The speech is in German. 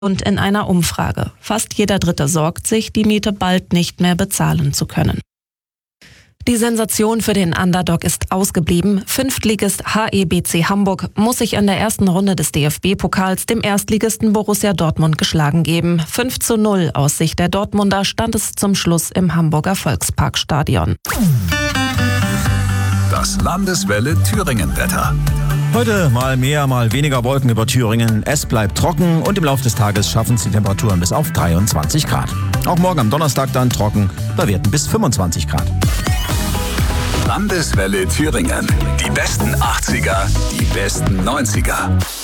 Und in einer Umfrage. Fast jeder Dritte sorgt sich, die Miete bald nicht mehr bezahlen zu können. Die Sensation für den Underdog ist ausgeblieben. Fünftligist HEBC Hamburg muss sich in der ersten Runde des DFB-Pokals dem Erstligisten Borussia Dortmund geschlagen geben. 5:0 aus Sicht der Dortmunder stand es zum Schluss im Hamburger Volksparkstadion. Das Landeswelle Thüringen-Wetter. Heute mal mehr, mal weniger Wolken über Thüringen. Es bleibt trocken und im Laufe des Tages schaffen es die Temperaturen bis auf 23 Grad. Auch morgen am Donnerstag dann trocken, bei Werten bis 25 Grad. Landeswelle Thüringen. Die besten 80er, die besten 90er.